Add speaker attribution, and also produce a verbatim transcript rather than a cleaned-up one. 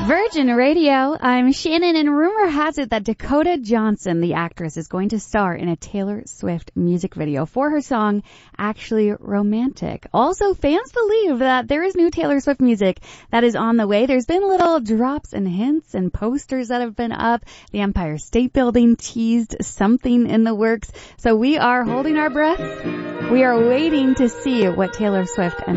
Speaker 1: Virgin Radio, I'm Shannon, and rumor has it that Dakota Johnson, the actress, is going to star in a Taylor Swift music video for her song, Actually Romantic. Also, fans believe that there is new Taylor Swift music that is on the way. There's been little drops and hints and posters that have been up. The Empire State Building teased something in the works. So we are holding our breath. We are waiting to see what Taylor Swift and